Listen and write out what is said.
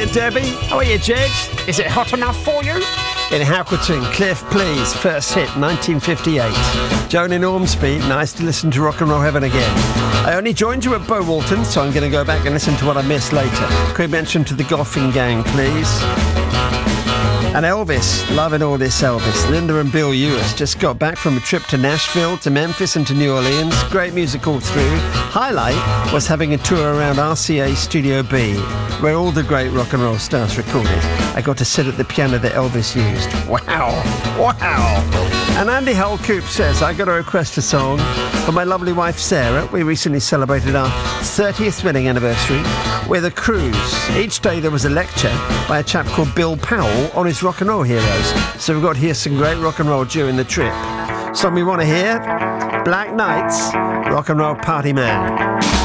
Debbie. How are you, Jed? Is it hot enough for you? In Halkerton, Cliff Please, first hit, 1958. Joan in Ormsby, nice to listen to Rock and Roll Heaven again. I only joined you at Beau Walton, so I'm going to go back and listen to what I missed later. Quick mention to the Goffin Gang, please. And Elvis, loving all this Elvis. Linda and Bill Ewis just got back from a trip to Nashville, to Memphis and to New Orleans. Great music all through. Highlight was having a tour around RCA Studio B, where all the great rock and roll stars recorded. I got to sit at the piano that Elvis used. Wow, wow. And Andy Hull Coop says, I got a request a song for my lovely wife Sarah. We recently celebrated our 30th wedding anniversary with a cruise. Each day there was a lecture by a chap called Bill Powell on his rock and roll heroes. So we've got to hear some great rock and roll during the trip. Song we want to hear? Black Knights, Rock and Roll Party Man.